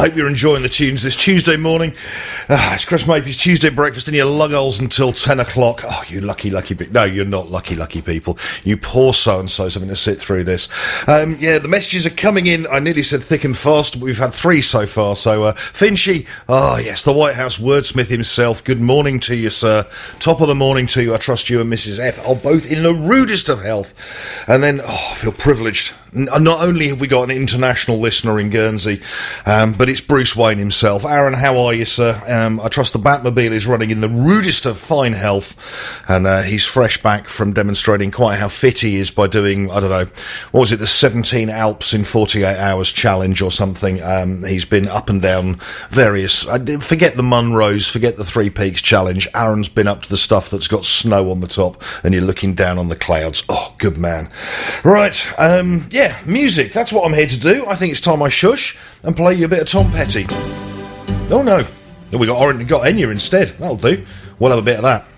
hope you're enjoying the tunes this Tuesday morning. It's Chris Mapey's Tuesday breakfast in your lugholes until 10 o'clock. Oh, you lucky people. No, you're not lucky people. You poor so-and-so's having to sit through this. The messages are coming in. I nearly said thick and fast, but we've had 3 so far. So, Finchy, yes, the White House wordsmith himself. Good morning to you, sir. Top of the morning to you. I trust you and Mrs. F are both in the rudest of health. And then, I feel privileged. Not only have we got an international listener in Guernsey, but it's Bruce Wayne himself. Aaron, how are you, sir? I trust the Batmobile is running in the rudest of fine health, and he's fresh back from demonstrating quite how fit he is by doing, I don't know, what was it, the 17 Alps in 48 hours challenge or something. He's been up and down various, forget the Munros, forget the Three Peaks challenge. Aaron's been up to the stuff that's got snow on the top, and you're looking down on the clouds. Oh, good man. Right, music, that's what I'm here to do. I think it's time I shush and play you a bit of Tom Petty. Oh no, we got Enya instead. That'll do. We'll have a bit of that.